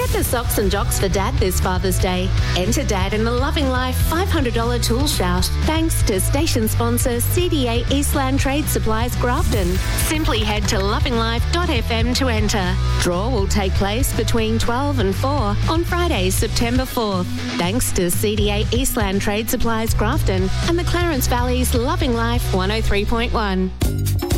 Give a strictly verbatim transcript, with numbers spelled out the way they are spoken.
Get the socks and jocks for Dad this Father's Day. Enter Dad in the Loving Life five hundred dollars tool shout, thanks to station sponsor C D A Eastland Trade Supplies Grafton. Simply head to loving life dot f m to enter. Draw will take place between twelve and four on Friday, September fourth. Thanks to C D A Eastland Trade Supplies Grafton and the Clarence Valley's Loving Life one oh three point one.